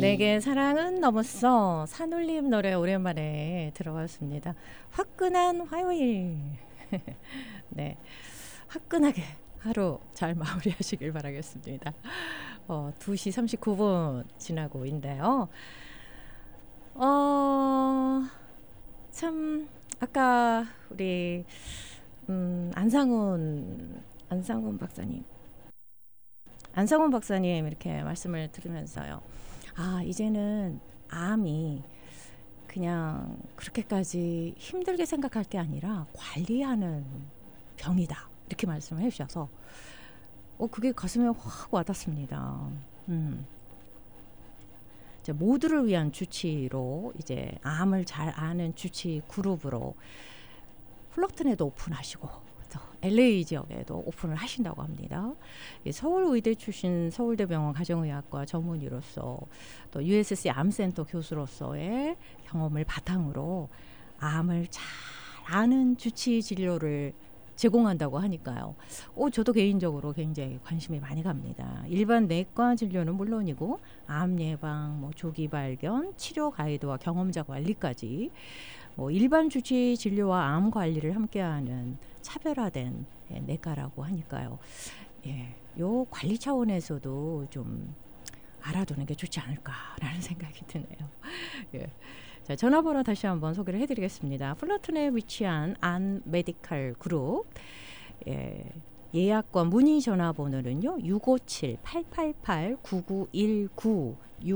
내게 사랑은 넘었어. 산울림 노래 오랜만에 들어봤습니다. 화끈한 화요일. 네, 화끈하게 하루 잘 마무리하시길 바라겠습니다. 2시 39분 지나고 있는데요. 참 아까 우리 안상훈 박사님 이렇게 말씀을 들으면서요. 이제는 암이 그냥 그렇게까지 힘들게 생각할 게 아니라 관리하는 병이다. 이렇게 말씀을 해주셔서 그게 가슴에 확 와닿습니다. 이제 모두를 위한 주치로 이제 암을 잘 아는 주치 그룹으로 플러튼에도 오픈하시고 LA 지역에도 오픈을 하신다고 합니다. 서울의대 출신 서울대병원 가정의학과 전문의로서 또 USC 암센터 교수로서의 경험을 바탕으로 암을 잘 아는 주치 진료를 제공한다고 하니까요. 저도 개인적으로 굉장히 관심이 많이 갑니다. 일반 내과 진료는 물론이고 암 예방, 조기 발견, 치료 가이드와 경험자 관리까지 일반 주치 진료와 암 관리를 함께하는 차별화된 내과라고 하니까요. 요 관리 차원에서도 좀 알아두는 게 좋지 않을까라는 생각이 드네요. 자, 전화번호 다시 한번 소개를 해드리겠습니다. 플러튼에 위치한 안 메디칼 그룹 예약과 문의 전화번호는요. 657-888-9919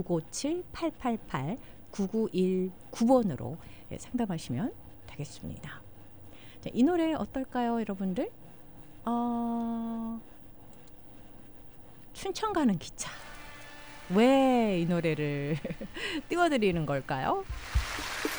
657-888-9919번으로 상담하시면 되겠습니다. 자, 이 노래 어떨까요, 여러분들? 춘천 가는 기차. 왜 이 노래를 띄워드리는 걸까요?